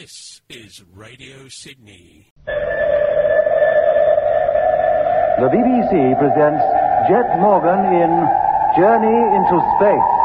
This is Radio Sydney. The BBC presents Jet Morgan in Journey into Space.